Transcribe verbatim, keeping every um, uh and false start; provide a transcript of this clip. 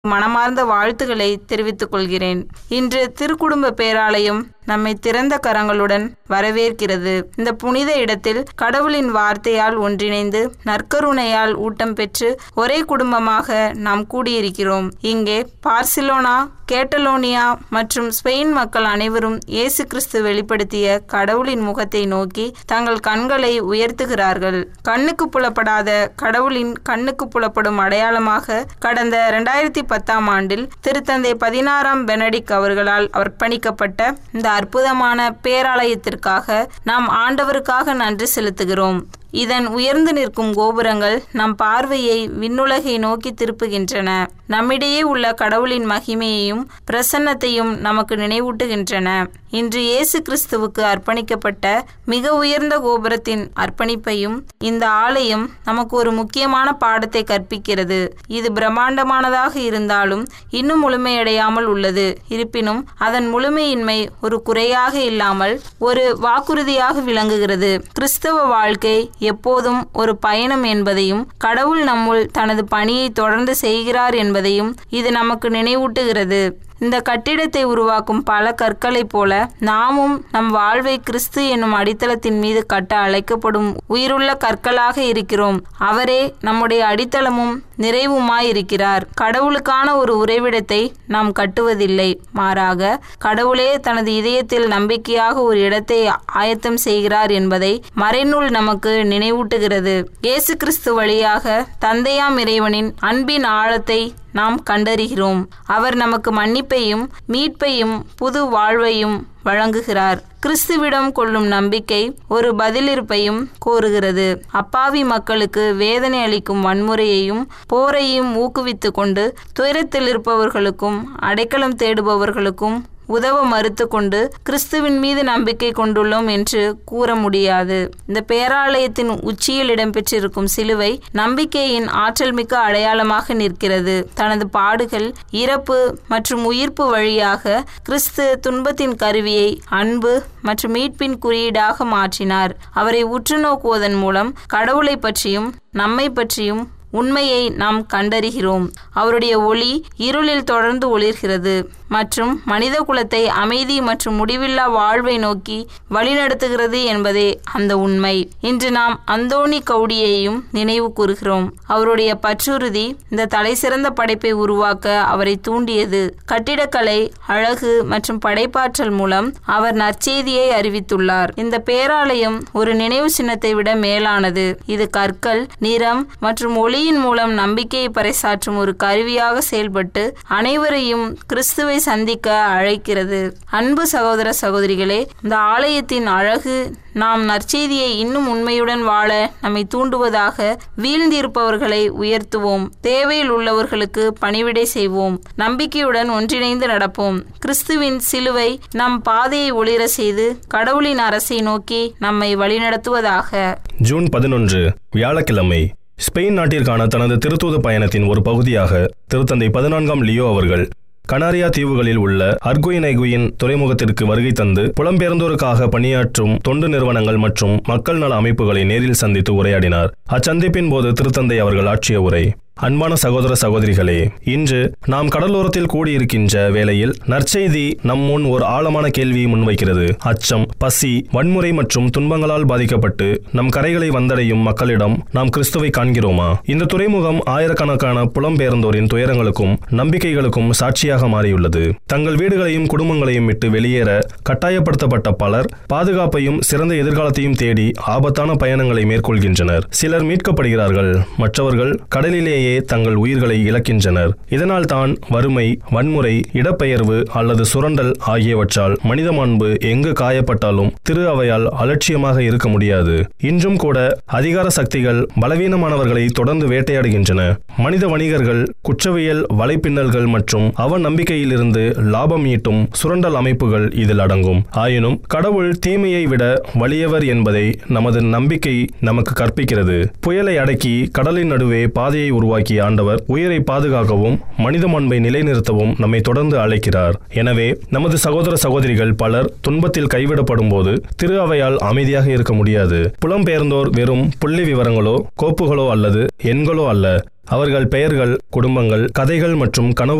மனமார்ந்த வாழ்த்துக்களை தெரிவித்துக் கொள்கிறேன். இன்று திருக்குடும்ப பேராலயம் நம்மை திறந்த கரங்களுடன் வரவேற்கிறது. இந்த புனித இடத்தில் கடவுளின் வார்த்தையால் ஒன்றிணைந்து நற்கருணையால் ஊட்டம் பெற்று ஒரே குடும்பமாக நாம் கூடியிருக்கிறோம். இங்கே பார்சிலோனா, கேட்டலோனியா மற்றும் ஸ்பெயின் மக்கள் அனைவரும் இயேசு கிறிஸ்து வெளிப்படுத்திய கடவுளின் முகத்தை நோக்கி தங்கள் கண்களை உயர்த்துகிறார்கள். கண்ணுக்கு புலப்படாத கடவுளின் கண்ணுக்கு புலப்படும் அடையாளமாக கடந்த இரண்டாயிரத்தி பத்தாம் ஆண்டில் திருத்தந்தை பதினாறாம் பெனடிக் அவர்களால் அர்ப்பணிக்கப்பட்ட இந்த அற்புதமான பேராலயத்திற்காக நாம் ஆண்டவருக்காக நன்றி செலுத்துகிறோம். இதன் உயர்ந்து நிற்கும் கோபுரங்கள் நம் பார்வையை விண்ணுலகை நோக்கி திருப்புகின்றன. நம்மிடையே உள்ள கடவுளின் மகிமையையும் பிரசன்னத்தையும் நமக்கு நினைவூட்டுகின்றன. இன்று இயேசு கிறிஸ்துவுக்கு அர்ப்பணிக்கப்பட்ட மிக உயர்ந்த கோபுரத்தின் அர்ப்பணிப்பையும் இந்த ஆலயம் நமக்கு ஒரு முக்கியமான பாடத்தை கற்பிக்கிறது. இது பிரம்மாண்டமானதாக இருந்தாலும் இன்னும் முழுமையடையாமல் உள்ளது. இருப்பினும் அதன் முழுமையின்மை ஒரு குறையாக இல்லாமல் ஒரு வாக்குறுதியாக விளங்குகிறது. கிறிஸ்தவ வாழ்க்கை எப்போதும் ஒரு பயணம் என்பதையும் கடவுள் நம்முள் தனது பணியை தொடர்ந்து செய்கிறார் என்பதையும் இது நமக்கு நினைவூட்டுகிறது. இந்த கட்டிடத்தை உருவாக்கும் பல கற்களைப் போல நாமும் நம் வாழ்வை கிறிஸ்து என்னும் அடித்தளத்தின் மீது கட்ட அழைக்கப்படும் உயிருள்ள கற்களாக இருக்கிறோம். அவரே நம்முடைய அடித்தளமும் நிறைவுமாய் இருக்கிறார். கடவுளுக்கான ஒரு உறைவிடத்தை நாம் கட்டுவதில்லை, மாறாக கடவுளே தனது இதயத்தில் நம்பிக்கையாக ஒரு இடத்தை ஆயத்தம் செய்கிறார் என்பதை மறைநூல் நமக்கு நினைவூட்டுகிறது. இயேசு கிறிஸ்து வழியாக தந்தையாம் இறைவனின் அன்பின் ஆழத்தை நாம் கண்டறிகிறோம். அவர் நமக்கு மன்னிப்பையும் மீட்பையும் புது வாழ்வையும் வழங்குகிறார். கிறிஸ்துவிடம் கொள்ளும் நம்பிக்கை ஒரு பதிலிருப்பையும் கோருகிறது. அப்பாவி மக்களுக்கு வேதனை அளிக்கும் வன்முறையையும் போரையும் ஊக்குவித்து கொண்டு துயரத்தில் இருப்பவர்களுக்கும் அடைக்கலம் தேடுபவர்களுக்கும் உதவ மறுத்து கொண்டு கிறிஸ்துவின் மீது நம்பிக்கை கொண்டுள்ளோம் என்று கூற முடியாது. இந்த பேராலயத்தின் உச்சியில் இடம்பெற்றிருக்கும் சிலுவை நம்பிக்கையின் ஆற்றல் மிக்க அடையாளமாக நிற்கிறது. தனது பாடுகள், இறப்பு மற்றும் உயிர்ப்பு வழியாக கிறிஸ்து துன்பத்தின் கருவியை அன்பு மற்றும் மீட்பின் குறியீடாக மாற்றினார். அவரை உற்று நோக்குவதன் மூலம் கடவுளை பற்றியும் நம்மை பற்றியும் உண்மையை நாம் கண்டறிகிறோம். அவருடைய ஒளி இருளில் தொடர்ந்து ஒளிர்கிறது மற்றும் மனித குலத்தை அமைதி மற்றும் முடிவில்லா வாழ்வை நோக்கி வழிநடத்துகிறது என்பதே அந்த உண்மை. இன்று நாம் அந்தோணி கவுடியையும் நினைவு கூறுகிறோம். அவருடைய பற்றுறுதி இந்த தலை சிறந்த படைப்பை உருவாக்க அவரை தூண்டியது. கட்டிடக்கலை, அழகு மற்றும் படைப்பாற்றல் மூலம் அவர் நற்செய்தியை அறிவித்துள்ளார். இந்த பேராலயம் ஒரு நினைவு சின்னத்தை விட மேலானது. இது கற்கள், நிறம் மற்றும் ஒளி மூலம் நம்பிக்கையை பறைசாற்றும் ஒரு கருவியாக செயல்பட்டு அனைவரையும் கிறிஸ்துவை சந்திக்க அழைக்கிறது. அன்பு சகோதர சகோதரிகளே, இந்த ஆலயத்தின் அழகு நாம் நற்செய்தியை இன்னும் உண்மையுடன் வாழ நம்மை தூண்டுவதாக வீழ்ந்திருப்பவர்களை உயர்த்துவோம். தேவையில் உள்ளவர்களுக்கு பணிவிடை செய்வோம். நம்பிக்கையுடன் ஒன்றிணைந்து நடப்போம். கிறிஸ்துவின் சிலுவை நம் பாதையை ஒளிர செய்து கடவுளின் அரசை நோக்கி நம்மை வழிநடத்துவதாக. ஜூன் பதினொன்று வியாழக்கிழமை ஸ்பெயின் நாட்டிற்கான தனது திருத்தூது பயணத்தின் ஒரு பகுதியாக திருத்தந்தை பதினான்காம் லியோ அவர்கள் கனாரியா தீவுகளில் உள்ள அர்குயினைகுயின் துறைமுகத்திற்கு வருகை தந்து புலம்பெயர்ந்தோருக்காக பணியாற்றும் தொண்டு நிறுவனங்கள் மற்றும் மக்கள் நல அமைப்புகளை நேரில் சந்தித்து உரையாடினார். அச்சந்திப்பின் போது திருத்தந்தை அவர்கள் ஆற்றிய உரை: அன்பான சகோதர சகோதரிகளே, இன்று நாம் கடலோரத்தில் கூடியிருக்கின்ற வேளையில் நற்செய்தி நம் முன் ஒரு ஆழமான கேள்வியை முன்வைக்கிறது. அச்சம், பசி, வன்முறை மற்றும் துன்பங்களால் பாதிக்கப்பட்டு நம் கரைகளை வந்தடையும் மக்களிடம் நாம் கிறிஸ்துவை காண்கிறோமா? இந்த துறைமுகம் ஆயிரக்கணக்கான புலம்பெயர்ந்தோரின் துயரங்களுக்கும் நம்பிக்கைகளுக்கும் சாட்சியாக மாறியுள்ளது. தங்கள் வீடுகளையும் குடும்பங்களையும் விட்டு வெளியேற கட்டாயப்படுத்தப்பட்ட பலர் பாதுகாப்பையும் சிறந்த எதிர்காலத்தையும் தேடி ஆபத்தான பயணங்களை மேற்கொள்கின்றனர். சிலர் மீட்கப்படுகிறார்கள், மற்றவர்கள் கடலிலேயே தங்கள் உயிர்களை இழக்கின்றனர். இதனால் தான் வறுமை, வன்முறை, இடப்பெயர்வு அல்லது சுரண்டல் ஆகியவற்றால் மனித மாண்பு எங்கு காயப்பட்டாலும் திரு அவையால் அலட்சியமாக இருக்க முடியாது. இன்றும் கூட அதிகார சக்திகள் பலவீனமானவர்களை தொடர்ந்து வேட்டையாடுகின்றன. மனித வணிகர்கள், குற்றவியல் வலைப்பின்னல்கள் மற்றும் அவ நம்பிக்கையிலிருந்து லாபம் ஈட்டும் சுரண்டல் அமைப்புகள் இதில் அடங்கும். ஆயினும் கடவுள் தீமையை விட வலியவர் என்பதை நமது நம்பிக்கை நமக்கு கற்பிக்கிறது. புயலை அடக்கி கடலின் நடுவே பாதையை உருவாக்கிய ஆண்டவர் உயிரை பாதுகாக்கவும் மனித மாண்பை நிலைநிறுத்தவும் நம்மை தொடர்ந்து அழைக்கிறார். எனவே நமது சகோதர சகோதரிகள் பலர் துன்பத்தில் கைவிடப்படும் போது திரு அவையால் அமைதியாக இருக்க முடியாது. புலம்பெயர்ந்தோர் வெறும் புள்ளி விவரங்களோ கோப்புகளோ அல்லது எண்களோ அல்ல. அவர்கள் பெயர்கள், குடும்பங்கள், கதைகள் மற்றும் கனவு